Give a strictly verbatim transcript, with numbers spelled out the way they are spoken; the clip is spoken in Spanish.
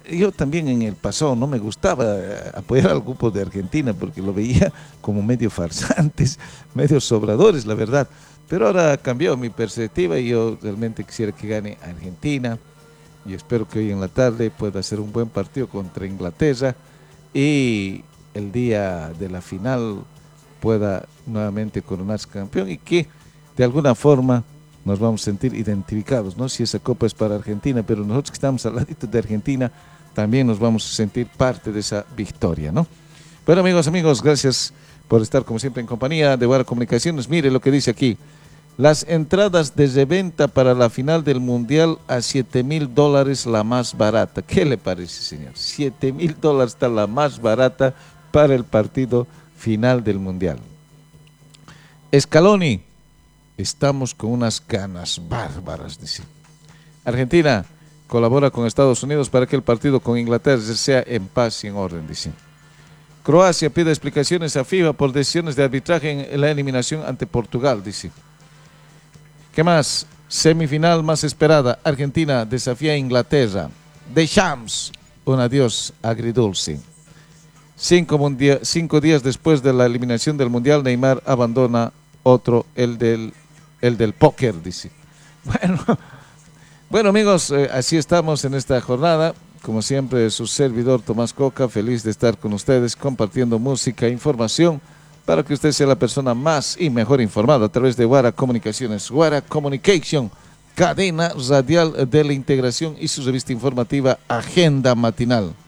yo también en el pasado no me gustaba eh, apoyar al grupo de Argentina porque lo veía como medio farsantes, medio sobradores, la verdad. Pero ahora ha cambiado mi perspectiva y yo realmente quisiera que gane Argentina y espero que hoy en la tarde pueda ser un buen partido contra Inglaterra y el día de la final pueda nuevamente coronarse campeón y que de alguna forma nos vamos a sentir identificados, ¿no? Si esa copa es para Argentina, pero nosotros que estamos al ladito de Argentina, también nos vamos a sentir parte de esa victoria, ¿no? Bueno, amigos, amigos, gracias por estar como siempre en compañía de Guara Comunicaciones. Mire lo que dice aquí. Las entradas de reventa para la final del Mundial a siete mil dólares la más barata. ¿Qué le parece, señor? siete mil dólares está la más barata para el partido final del Mundial. Scaloni, estamos con unas ganas bárbaras, dice. Argentina colabora con Estados Unidos para que el partido con Inglaterra sea en paz y en orden, dice. Croacia pide explicaciones a FIFA por decisiones de arbitraje en la eliminación ante Portugal, dice. ¿Qué más? Semifinal más esperada. Argentina desafía a Inglaterra. Deschamps, un adiós agridulce. Cinco, mundia- cinco días después de la eliminación del Mundial, Neymar abandona otro, el del, el del póker, dice. Bueno, bueno amigos, eh, así estamos en esta jornada. Como siempre, su servidor Tomás Coca, feliz de estar con ustedes compartiendo música e información para que usted sea la persona más y mejor informada a través de Guara Comunicaciones. Guara Communication, cadena radial de la integración y su revista informativa Agenda Matinal.